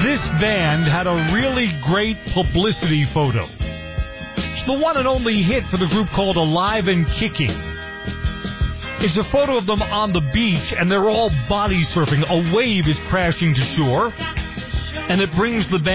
This band had a really great publicity photo. It's the one and only hit for the group called Alive and Kicking. It's a photo of them on the beach, and they're all body surfing. A wave is crashing to shore, and it brings the band